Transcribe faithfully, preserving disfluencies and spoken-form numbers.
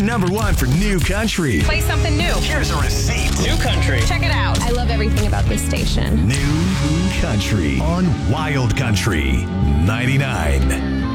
number one for new country. Play something new. Here's a receipt. New country. Check it out. I love everything about this station. New country on Wild Country ninety-nine.